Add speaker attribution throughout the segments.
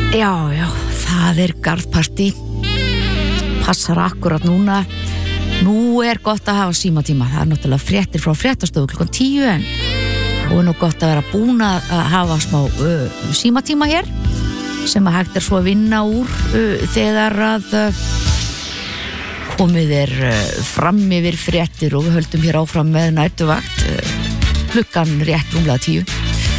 Speaker 1: Já, það garðpartí. Passar akkurat núna. Nú gott að hafa símatíma. Það náttúrulega fréttir frá fréttastofu klukkan 10 en nú nú gott að vera búin að hafa smá símatíma hér sem að hægt svo að vinna úr þegar að komið fram yfir fréttir og við höldum hér áfram með næturvakt klukkan rétt rúmlega 10.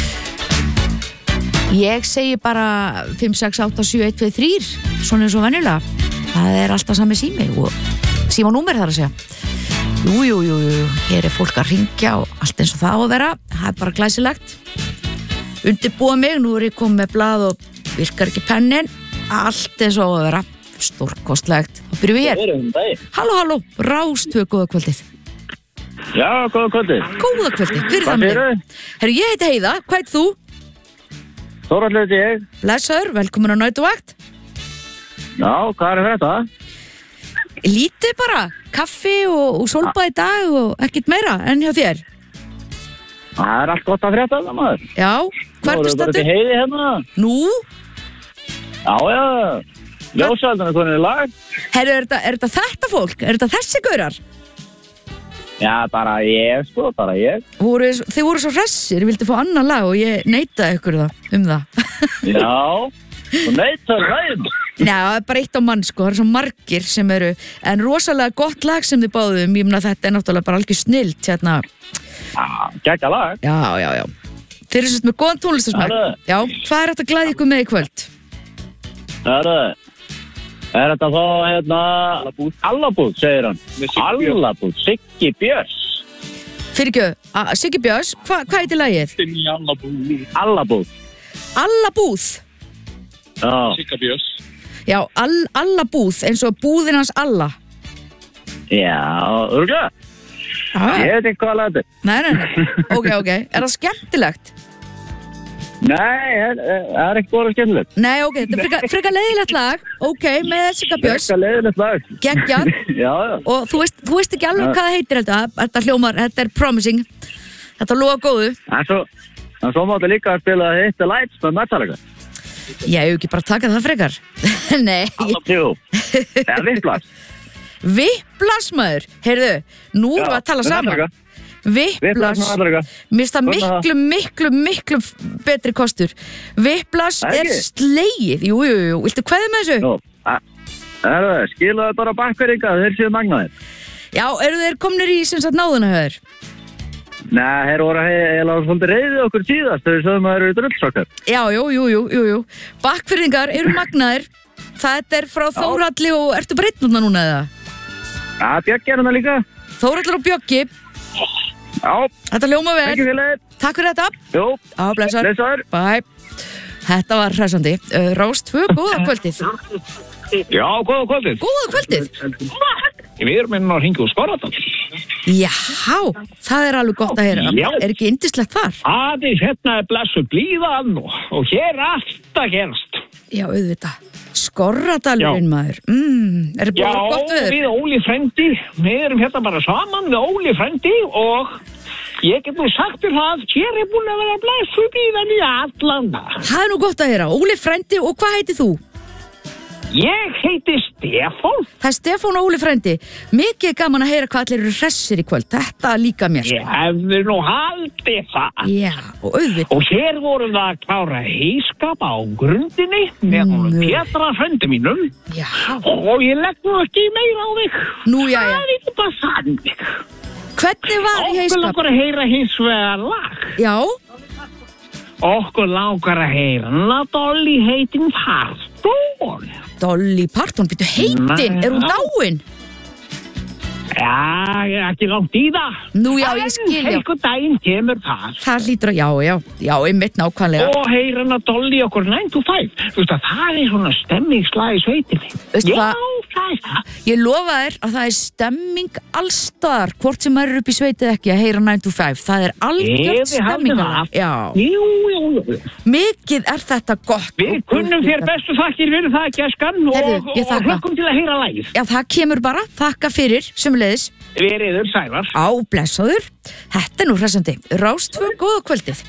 Speaker 1: Ég segi bara 5, 6, 8, 7, 1, 2, 3 svona eins og venjulega. Það alltaf sami sími og símanúmer þar að segja. Jú, hér fólk að hringja og allt eins og það á að vera. Það bara glæsilegt. Undirbúa mig, nú ég komið með blað og virkar ekki pennin. Allt eins og á að vera. Stórkostlegt. Þá byrjum við hér. Halló, Rástvö, góða kvöldið.
Speaker 2: Já, góða kvöldið.
Speaker 1: Góða kvöldið, hver það með þig? Herru, ég heiti Heiða, hvað heit þú?
Speaker 2: Þórhallur heiti ég.
Speaker 1: Blessaður, velkomin á næturvakt.
Speaker 2: Já, hvað þetta?
Speaker 1: Lítið bara, kaffi og sólbað í dag og ekkert meira en hjá þér.
Speaker 2: Það allt gott að frétta það maður.
Speaker 1: Já, hvað ertu stattur?
Speaker 2: Þú heiði hérna.
Speaker 1: Nú?
Speaker 2: Já, ljósaldana konið í lag.
Speaker 1: Herru, er þetta fólk? Er þetta þessi gaurar?
Speaker 2: Já, bara ég.
Speaker 1: Þið voru svo hressir, vildi fá annan lag og ég neitaði ykkur það.
Speaker 2: Já, þú neitaði ræðum.
Speaker 1: Já, það bara eitt á mann sko, það svo margir sem en rosalega gott lag sem þið báðum, ég meina þetta náttúrulega bara algjör snillt hérna.
Speaker 2: Já, geggjað lag.
Speaker 1: Já. Þeir eru sérst með góðan tónlistarsmekk. Já, hvað þetta að glæða ykkur með í kvöld?
Speaker 2: Þetta þá hérna Allabúð, segir hann. Allabúð, Siggi Björns.
Speaker 1: Fyrirgjöðu, Siggi Björns, hvað heitir lagið?
Speaker 2: Allabúð.
Speaker 1: Allabúð?
Speaker 2: Já.
Speaker 3: Sigga Björns.
Speaker 1: Já, Allabúð, eins og búðin hans Alla.
Speaker 2: Já, örgulega. Ég veit ekki hvað lag þetta.
Speaker 1: Nei. Ok. Er það skemmtilegt?
Speaker 2: Nei, það ekki góða skemmtilegt.
Speaker 1: Nei, ok, þetta frekar leiðilegt lag. Ok, með Sigga Björns.
Speaker 2: Frekar leiðilegt lag.
Speaker 1: Geggjað.
Speaker 2: Já.
Speaker 1: Og þú veist ekki alveg hvað það heitir þetta hljómar, þetta Promising. Þetta lofa góðu.
Speaker 2: En svo máttu líka að spila Hit the Lights með Metallica.
Speaker 1: Ég hef ekki bara takað það frekar. Nei.
Speaker 2: Jú, það Whiplash.
Speaker 1: Whiplash, maður. Heyrðu, nú erum við að tala saman. Whiplash. Mér finnst það miklu betri kostur. Whiplash slegið. Jú. Viltu kveðja með þessu?
Speaker 2: Skilaðu bara bakkverðinga, þeir séu magnaðir.
Speaker 1: Já, eru þeir komnir í sem sagt náðuna höður?
Speaker 2: Nei, þeir voru að svolítið reyðið okkur síðast, þeir sögum að þeir eru drullsokkar.
Speaker 1: Já. Bakkverðingar eru magnaðir. Þetta frá Þórhalli og ertu bara einn núna eða?
Speaker 2: Já, Bjöggi hérna líka.
Speaker 1: Þórhallur og Bjöggi.
Speaker 2: Já.
Speaker 1: Þetta hljóma vel.
Speaker 2: Ekki félagir.
Speaker 1: Takk fyrir þetta.
Speaker 2: Jú.
Speaker 1: Já, blessaður. Bye. Þetta var hressandi. Rástvö, góða kvöldið.
Speaker 3: Já, góða kvöldið.
Speaker 1: Góða kvöldið.
Speaker 3: Við erum inn að hringja úr Skorradal.
Speaker 1: Já, það alveg gott að heyra.
Speaker 3: Já.
Speaker 1: Er ekki yndislegt þar?
Speaker 3: Aðeins hérna blessu blíðan og hér allt að gerast.
Speaker 1: Já, auðvitað. Skorradalurinn maður. Er það bara gott
Speaker 3: Já, við Óli frendi. Við erum hérna bara saman við Óli frendi og ég get nú sagt þér það, hér búin að vera blessu blíðan í allan dag.
Speaker 1: Það nú gott að heyra. Óli frendi og hvað heitir þú?
Speaker 3: Ég heiti Stefán.
Speaker 1: Það Stefán og Óli frendi. Mikið gaman að heyra hvað allir eru hressir í kvöld. Þetta líka mér.
Speaker 3: Ég hefði nú haldið það.
Speaker 1: Já, og auðvitað.
Speaker 3: Og hér vorum við að klára heyskap á grundinni með honum Petra frendi mínum.
Speaker 1: Já.
Speaker 3: Og ég legg nú ekki meira á þig.
Speaker 1: Nú, já.
Speaker 3: Það er bara þannig.
Speaker 1: Hvernig var í heyskap?
Speaker 3: Okkur langar að heyra hins vegar lag.
Speaker 1: Já.
Speaker 3: Okkur langar að heyra Dolly heitin Parton.
Speaker 1: Dolly Parton, býttu heitin, hún dáin?
Speaker 3: Já, ekki langt í það.
Speaker 1: Nú já, ég skil, já.
Speaker 3: En einhver daginn kemur það.
Speaker 1: Það hlýtur að, já, einmitt nákvæmlega.
Speaker 3: Og heyra hana Dolly okkur 9 to 5. Þú veist að það er svona stemmingslag í sveitinni.
Speaker 1: Veistu
Speaker 3: Já,
Speaker 1: hvað?
Speaker 3: það er það.
Speaker 1: Ég lofa þér að það er stemming allstaðar, hvort sem maður upp í sveitið ekki að heyra 9 to 5. Það er algjört stemmingalag. Já.
Speaker 3: Jú.
Speaker 1: Mikið er þetta gott.
Speaker 3: Við kunnum þér bestu þakkir fyrir það, gæskan,
Speaker 1: Heyrðu, ég
Speaker 3: og
Speaker 1: þakka.
Speaker 3: hlökkum til að heyra lagið.
Speaker 1: Já, það kemur bara, þakka fyrir, sömuleiðis.
Speaker 3: Veriður sælar.
Speaker 1: Á, blessaður. Þetta nú hressandi. Rástvö, góða kvöldið.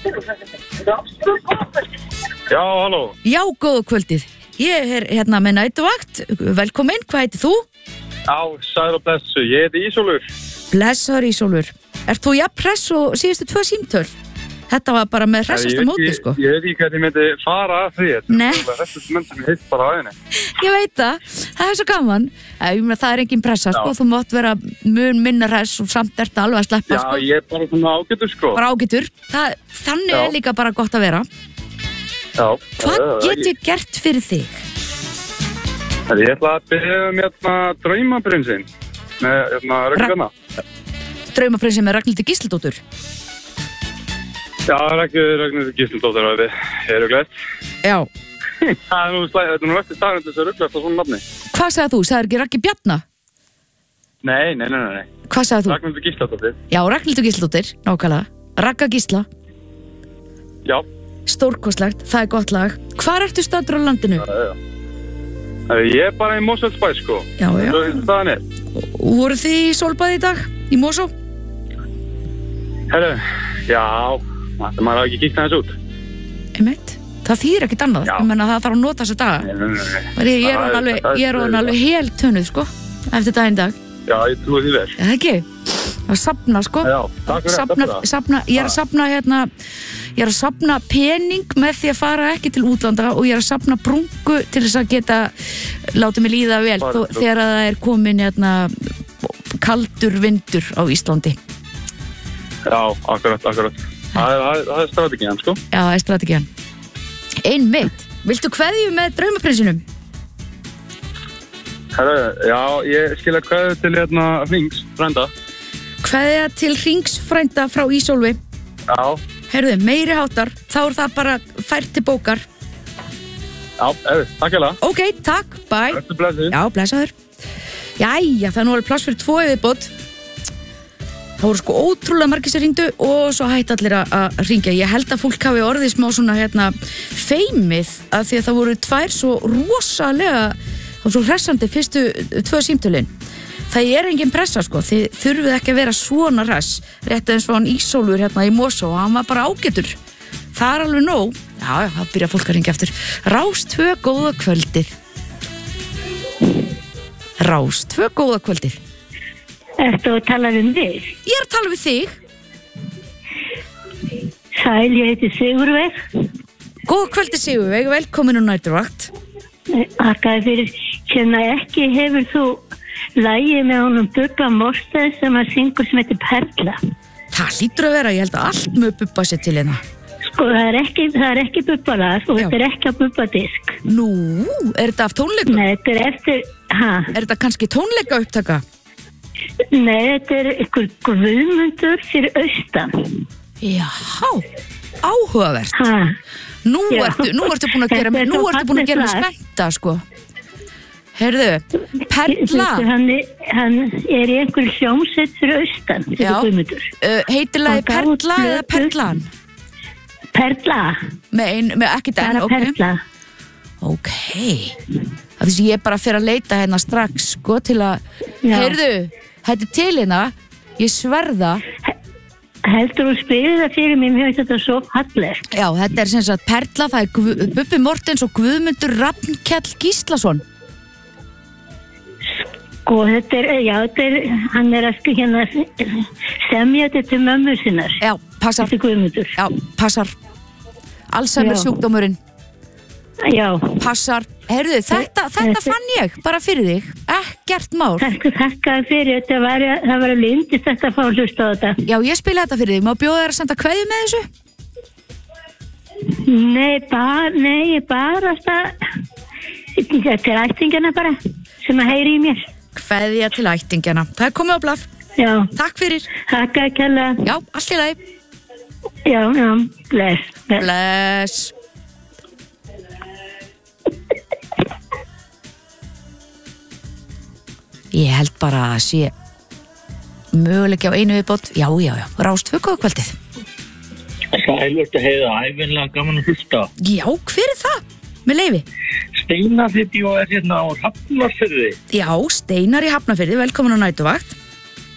Speaker 4: Já, halló.
Speaker 1: Já, góða kvöldið. Ég hérna með nætuvakt. Velkomin, hvað heitir þú?
Speaker 4: Já, sæl og blessu. Ég heiti Ísólfur.
Speaker 1: Blessaður Ísólfur. Ert þú jafn hress og síðustu 2 símtöl? Þetta var bara með hressasta móti, sko.
Speaker 4: Ég veit ekki hvað ég myndi fara að því.
Speaker 1: Nei.
Speaker 4: Það er hressast menn sem ég hitt bara á henni.
Speaker 1: Ég veit það. Það svo gaman. Það er engin pressa, sko. Þú mátt vera mun minna hress og samt ert alveg að sleppa,
Speaker 4: Já,
Speaker 1: sko.
Speaker 4: ég er bara svona ágætur, sko.
Speaker 1: Bara ágætur. Þannig er líka bara gott að vera.
Speaker 4: Já.
Speaker 1: Hvað get ég gert fyrir þig?
Speaker 4: Ég ætla að byrja Draumaprinsinn með Ragnhildi.
Speaker 1: Draumaprinsinn með Ragnhildi Gísladóttur.
Speaker 4: Já, Ragnhildi Gísladóttur, það er glætt.
Speaker 1: Já.
Speaker 4: Það er nú eftir staðin þess að ruglast á svona nafni.
Speaker 1: Hvað sagði þú? Sagði ekki Raggi Bjarna?
Speaker 4: Nei.
Speaker 1: Hvað sagði þú?
Speaker 4: Ragnhildi Gísladóttir.
Speaker 1: Já, Ragnhildi Gísladóttir, nákvæmlega. Ragga Gísla.
Speaker 4: Já.
Speaker 1: Stórkostlegt, það er gott lag. Hvar ertu staddur á landinu?
Speaker 4: Ég er bara í Mosfellsbæ, sko.
Speaker 1: Já.
Speaker 4: Staðan er.
Speaker 1: Voru þið í sólbaði í dag? Í Mosó?
Speaker 4: Herru, já, maður hafa ekki kíkt aðeins út.
Speaker 1: Einmitt. Það þýðir ekkert annað.
Speaker 4: Já.
Speaker 1: Ég menna það þarf að nota þessu daga.
Speaker 4: Nei.
Speaker 1: Ég er orðin alveg helt tönnuð, sko, eftir daginn dag.
Speaker 4: Já, ég trúi því vel.
Speaker 1: Það ekki? Að safna, sko.
Speaker 4: Já, takk fyrir þetta.
Speaker 1: Ég er að safna pening með því að fara ekki til útlanda og ég er að safna brungu til þess að geta látið mig líða vel þegar það er komin kaldur vindur á Íslandi.
Speaker 4: Já, akkurat. Það er strategían, sko.
Speaker 1: Já, það er strategían. Einmitt. Viltu kveðju með Draumaprinsinum?
Speaker 4: Herru, já, ég skilja kveðju til Hrings, frænda.
Speaker 1: Kveðja til Hrings frænda frá Ísólfi.
Speaker 4: Já.
Speaker 1: Heyrðu, meiri háttar, þá er það bara fært til bókar.
Speaker 4: Já, takk hérlega.
Speaker 1: Ok, takk, bye.
Speaker 4: Þetta blessið.
Speaker 1: Já, blessaður. Jæja, það er nú alveg pláss fyrir 2 viðbót. Það voru sko ótrúlega margir sem hringdu og svo hætti allir að hringja. Ég held að fólk hafi orðið smá svona feimið af því að það voru 2 svo rosalega og svo hressandi fyrstu 2 símtölin. Það er engin pressa, sko. Þið þurfið ekki að vera svona hress. Rétt eins og hann Ísólfur í Mosó, hann var bara ágætur. Það er alveg nóg. Já, það byrja fólk að hringja eftir. Rástvö, góða kvöldið. Rástvö, góða kvöldið.
Speaker 5: Ertu að tala um þig?
Speaker 1: Ég er að tala við þig.
Speaker 5: Sæl, ég heiti Sigurveig.
Speaker 1: Góða kvöldið, Sigurveig. Velkomin á næturvakt.
Speaker 5: Akkaði fyrir, ekki hefur þú lagið með honum Bubba Morstad sem að syngur sem heitir Perla.
Speaker 1: Það hlýtur að vera, ég held að allt með Bubba sér til hérna.
Speaker 5: Sko, það er ekki Bubba-lag og þetta er ekki á Bubba-disk.
Speaker 1: Nú, er þetta af tónleikum?
Speaker 5: Nei, þetta er eftir,
Speaker 1: Er þetta kannski tónleika upptaka?
Speaker 5: Nei, þetta er ykkur Guðmundur fyrir austan.
Speaker 1: Já, áhugavert. Nú ertu búin að gera mig spennta, sko. Heyrðu, Perla.
Speaker 5: Hann er í einhverju hljómsveit fyrir austan, fyrir Guðmundur.
Speaker 1: Heitir lagið Perla eða Perlan?
Speaker 5: Perla.
Speaker 1: Með ekkert enn, ok.
Speaker 5: Perla.
Speaker 1: Ok. Það er ég bara fyrir að leita hérna strax, sko, til að... Heyrðu, þetta er til hérna, ég sverða.
Speaker 5: Heldur þú spyrir það fyrir mig, mér finnst þetta svo fallegt.
Speaker 1: Já, þetta er sem sagt Perla, það er Bubbi Mortens og Guðmundur Rafnkell Gíslason.
Speaker 5: Sko, hann er að semja þetta til mömmu sinnar.
Speaker 1: Já, passar.
Speaker 5: Þetta er Guðmundur.
Speaker 1: Já, passar. Alzheimer sjúkdómurinn.
Speaker 5: Já.
Speaker 1: Passar. Heyrðu, þetta fann ég bara fyrir þig. Ekkert mál.
Speaker 5: Takk fyrir, það var alveg yndist þetta að fá að hlusta á þetta.
Speaker 1: Já, ég spila þetta fyrir þig. Má bjóða þér að senda kveðju með þessu?
Speaker 5: Nei, bara þetta er ættingjana bara sem að heyri í mér.
Speaker 1: Kveðja til ættingjana. Það er komið á blað.
Speaker 5: Já.
Speaker 1: Takk fyrir.
Speaker 5: Takk að kella.
Speaker 1: Já, allt í lagi.
Speaker 5: Já, bless.
Speaker 1: Bless. Ég held bara að sé möguleiki á einu viðbót. Já, Rástvö, góða kvöldið.
Speaker 3: Sælvert að heiða, ævinlega gaman að hlusta.
Speaker 1: Já, hver er það? Með leyfi?
Speaker 3: Steinar þitt og er hérna á Hafnarfirði.
Speaker 1: Já, Steinar í Hafnarfirði, velkomin á nætuvakt.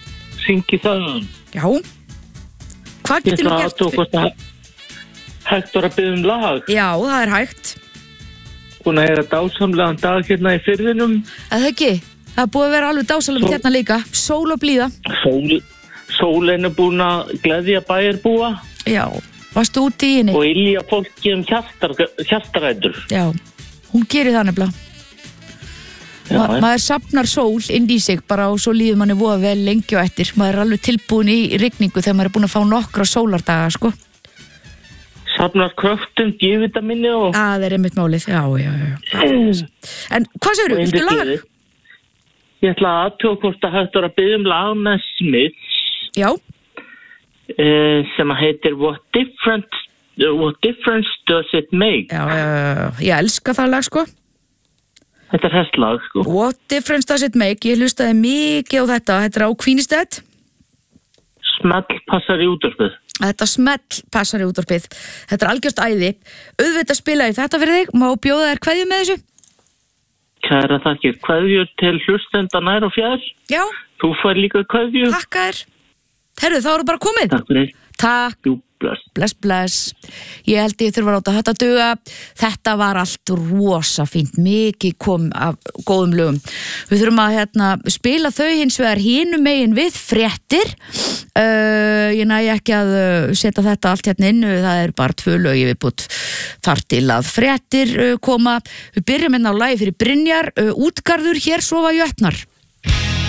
Speaker 3: syngi það.
Speaker 1: Já. Hvað getur þú gert?
Speaker 3: Ég ætla að hvort að hægt var að biðja lag.
Speaker 1: Já, það er hægt.
Speaker 3: Búin að heyra dásamlegan dag hérna í firðinum.
Speaker 1: Það ekki? Það er búið að vera alveg dásamlegt hérna líka. Sól og blíða.
Speaker 3: Sólin er búin að gleðja bæjarbúa.
Speaker 1: Já, varstu úti í henni?
Speaker 3: Og ylja fólki hjartarætur.
Speaker 1: Já, hún gerir það nefnilega. Maður safnar sól inn í sig bara og svo líður manni voða vel lengi og eftir. Maður er alveg tilbúin í rigningu þegar maður er búin að fá nokkra sólardaga, sko.
Speaker 3: Safnar kröftum, D-vitaminni og...
Speaker 1: Það er einmitt málið, já. En hvað segirðu, viltu lag?
Speaker 3: Ég ætla að aðtjóða hvort að hægt var að biðja lag með Smiths.
Speaker 1: Já.
Speaker 3: Sem að heitir What Difference Does It Make?
Speaker 1: Já, ég elska það lag, sko.
Speaker 3: Þetta er þess lag, sko.
Speaker 1: What Difference Does It Make? Ég hlustaði mikið á þetta. Þetta er á Queenstead.
Speaker 3: Smell passar í útvarpið.
Speaker 1: Þetta smell passar í útvarpið. Þetta er algjörst æði. Auðvitað spila ég þetta fyrir þig. Má bjóða þér kveðju með þessu?
Speaker 3: Kæra þakkir. Kveðjur til hlustenda nær og fjær.
Speaker 1: Já.
Speaker 3: Þú fær líka kveðju.
Speaker 1: Takk þér. Herru, þá eru bara komið.
Speaker 3: Takk fyrir.
Speaker 1: Takk.
Speaker 3: Jú, bless.
Speaker 1: Bless. Ég held ég þurfa að láta þetta duga. Þetta var allt rosa fínt. Mikið kom af góðum lögum. Við þurfum að spila þau hins vegar hinum megin við fréttir. Ég næ ekki að setja þetta allt hérna inn. Það er bara 2 lög ég viðbútt þar til að fréttir koma. Við byrjum hérna á lagi fyrir Brynjar. Útgarður, hér sofa jötnar.